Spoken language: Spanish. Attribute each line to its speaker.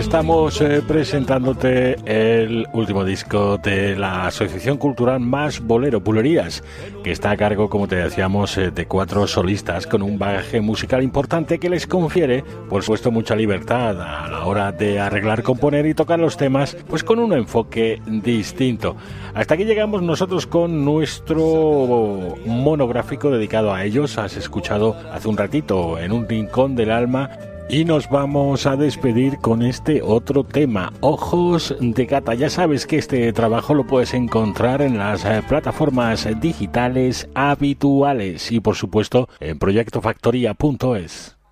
Speaker 1: estamos presentándote el último disco de la Asociación Cultural Más Bolero, Bulerías, que está a cargo, como te decíamos, de 4 solistas con un bagaje musical importante que les confiere, por supuesto, mucha libertad a la hora de arreglar, componer y tocar los temas, pues con un enfoque distinto. Hasta aquí llegamos nosotros con nuestro monográfico dedicado a ellos. Has escuchado hace un ratito En un rincón del alma. Y nos vamos a despedir con este otro tema, Ojos de Gata. Ya sabes que este trabajo lo puedes encontrar en las plataformas digitales habituales y, por supuesto, en proyectofactoría.es.